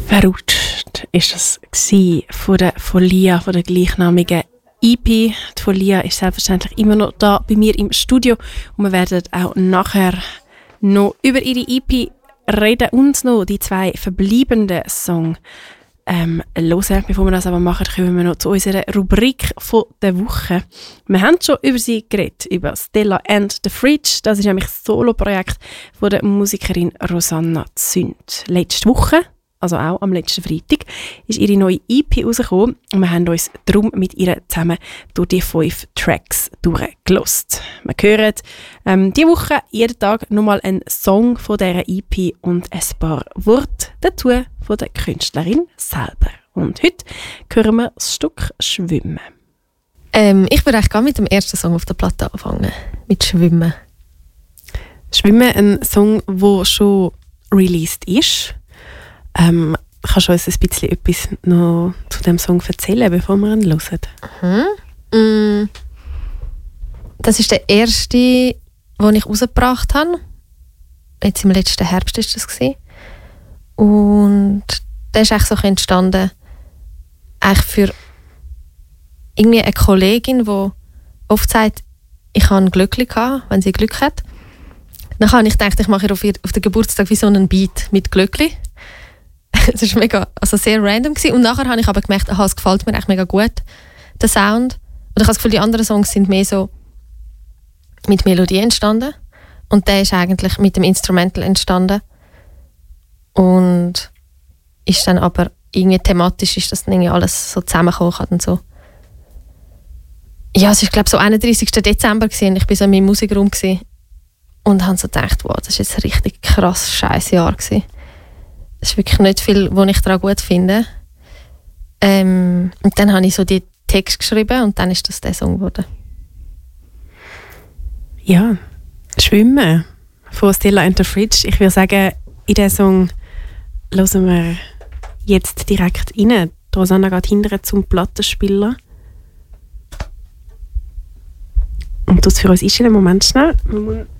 Verrutscht ist das von der Folia, von der gleichnamigen EP. Die Folia ist selbstverständlich immer noch da bei mir im Studio und wir werden auch nachher noch über ihre EP reden und noch die 2 verbleibenden Songs hören. Bevor wir das aber machen, kommen wir noch zu unserer Rubrik von der Woche. Wir haben schon über sie geredet, über Stella and the Fridge. Das ist nämlich das Solo-Projekt von der Musikerin Rosanna Zünd. Letzte Woche, also auch am letzten Freitag, ist ihre neue EP rausgekommen und wir haben uns darum mit ihr zusammen durch die 5 Tracks durchgelost. Wir hören diese Woche jeden Tag nochmal einen Song von dieser EP und ein paar Worte dazu von der Künstlerin selber. Und heute hören wir das Stück «Schwimmen». Ich würde eigentlich mit dem ersten Song auf der Platte anfangen, mit «Schwimmen». «Schwimmen», ein Song, der schon released ist. Kannst du uns ein bisschen etwas noch zu dem Song erzählen, bevor wir ihn hören? Das ist der erste, den ich rausgebracht habe. Jetzt im letzten Herbst war das. Und der ist eigentlich so entstanden eigentlich für irgendwie eine Kollegin, die oft sagt, ich habe ein Glöckchen gehabt, wenn sie Glück hat. Dann habe ich gedacht, ich mache auf den Geburtstag wie so einen Beat mit Glöckchen. Das war mega, also sehr random gewesen. Und nachher habe ich aber gemerkt, es gefällt mir echt mega gut, der Sound. Und ich habe das Gefühl, die anderen Songs sind mehr so mit Melodie entstanden. Und der ist eigentlich mit dem Instrumental entstanden. Und ist dann aber irgendwie thematisch ist das dann irgendwie alles so zusammengekommen und so. Ja, es war glaube ich so 31. Dezember gewesen, und ich war so in meinem Musikraum gewesen und habe so gedacht, wow, das ist jetzt ein richtig krass scheiß Jahr gewesen. Es ist wirklich nicht viel, was ich daran gut finde. Und dann habe ich so die Text geschrieben und dann ist das der Song geworden. Ja, «Schwimmen» von Stella and the Fridge. Ich würde sagen, in diesen Song hören wir jetzt direkt rein. Die Rosanna geht hinterher zum Plattenspieler. Und tut es für uns einstellen. Moment schnell. Wir müssen